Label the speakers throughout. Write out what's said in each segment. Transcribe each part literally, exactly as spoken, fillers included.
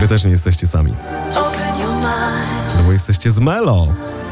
Speaker 1: wy też nie jesteście sami. No bo jesteście z Melo.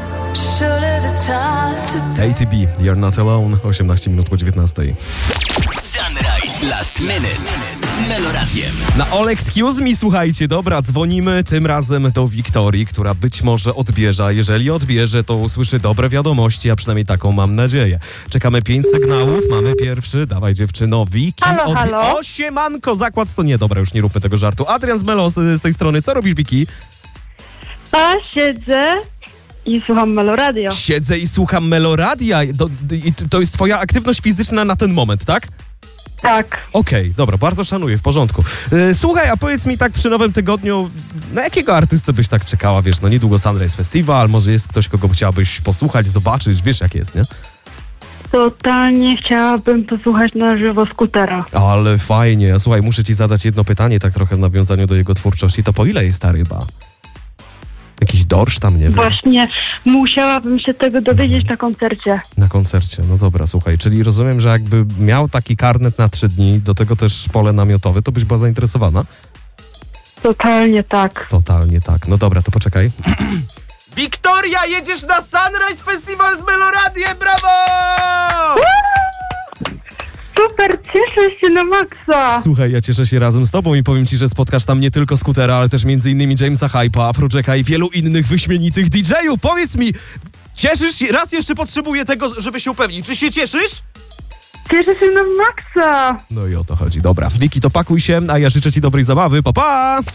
Speaker 1: A T B, You're Not Alone, osiemnaście minut po dziewiętnastej.
Speaker 2: Sunrise Last Minute z Meloradiem.
Speaker 1: Na All Excuse Me, słuchajcie, dobra, dzwonimy tym razem do Wiktorii, która być może odbierze, a jeżeli odbierze, to usłyszy dobre wiadomości, a przynajmniej taką mam nadzieję. Czekamy pięć sygnałów, mamy pierwszy, dawaj dziewczyno, Wiki.
Speaker 3: Halo,
Speaker 1: odbi-
Speaker 3: halo.
Speaker 1: O, siemanko, zakład to nie, dobra, już nie róbmy tego żartu. Adrian z Melo z, z tej strony, co robisz, Wiki?
Speaker 3: A siedzę i słucham Meloradio.
Speaker 1: Siedzę i słucham Meloradia, to, i to jest twoja aktywność fizyczna na ten moment, tak?
Speaker 3: Tak.
Speaker 1: Okej, okay, dobra, bardzo szanuję, w porządku. Yy, słuchaj, a powiedz mi tak przy nowym tygodniu, na jakiego artystę byś tak czekała, wiesz, no niedługo Sunrise Festival, może jest ktoś, kogo chciałabyś posłuchać, zobaczyć, wiesz jak jest, nie?
Speaker 3: Totalnie chciałabym posłuchać na żywo Skutera.
Speaker 1: Ale fajnie, a słuchaj, muszę ci zadać jedno pytanie, tak trochę w nawiązaniu do jego twórczości, to po ile jest ta ryba? Jakiś dorsz tam, nie wiem.
Speaker 3: Właśnie musiałabym się tego dowiedzieć na koncercie.
Speaker 1: Na koncercie, no dobra, słuchaj, czyli rozumiem, że jakby miał taki karnet na trzy dni, do tego też pole namiotowe, to byś była zainteresowana?
Speaker 3: Totalnie tak.
Speaker 1: Totalnie tak, no dobra, to poczekaj. Wiktoria, jedziesz na Sunrise Festival z Meloradiem, brawo!
Speaker 3: Super, cieszę się na maksa.
Speaker 1: Słuchaj, ja cieszę się razem z tobą i powiem ci, że spotkasz tam nie tylko Skutera, ale też między innymi Jamesa Hype'a, Afrojacka i wielu innych wyśmienitych D J-ów. Powiedz mi, cieszysz się? Raz jeszcze potrzebuję tego, żeby się upewnić. Czy się cieszysz?
Speaker 3: Cieszę się na maksa.
Speaker 1: No i o to chodzi. Dobra, Wiki, to pakuj się, a ja życzę ci dobrej zabawy. Pa, pa!